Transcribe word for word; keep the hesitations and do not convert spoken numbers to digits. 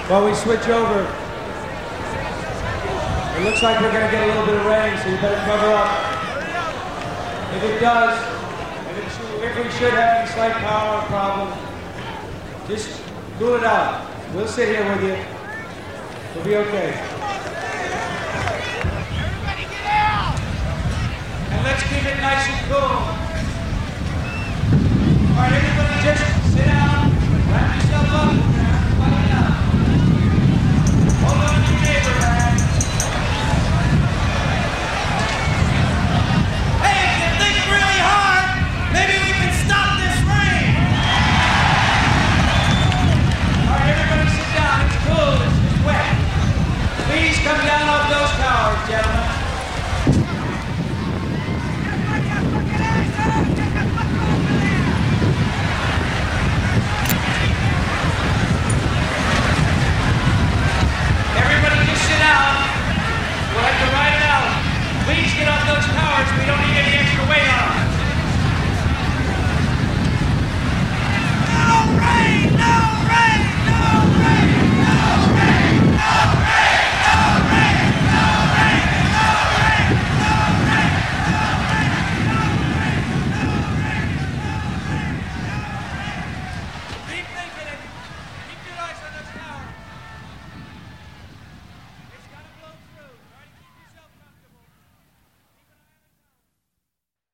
While we switch over, it looks like we're going to get a little bit of rain, so you better cover up. If it does, if, it, if we should have any slight power problem, just cool it out. We'll sit here with you. We'll be okay. Everybody get out! And let's keep it nice and cool.